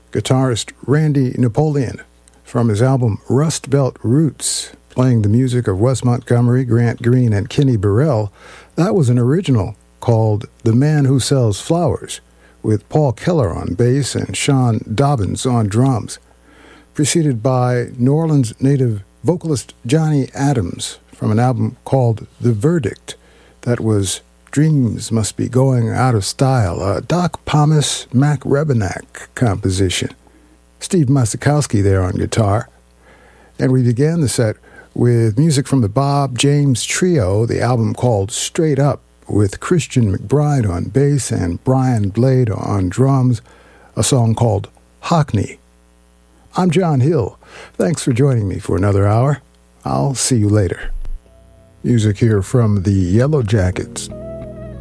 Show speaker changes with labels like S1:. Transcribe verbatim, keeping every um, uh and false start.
S1: guitarist Randy Napoleon from his album Rust Belt Roots, playing the music of Wes Montgomery, Grant Green, and Kenny Burrell. That was an original called The Man Who Sells Flowers, with Paul Keller on bass and Sean Dobbins on drums, preceded by New Orleans native vocalist Johnny Adams from an album called The Verdict. That was Dreams Must Be Going Out of Style, a Doc Pomus, Mac Rebenak composition. Steve Masikowski there on guitar. And we began the set with music from the Bob James Trio, the album called Straight Up, with Christian McBride on bass and Brian Blade on drums, a song called Hockney. I'm John Hill. Thanks for joining me for another hour. I'll see you later. Music here from the Yellow Jackets.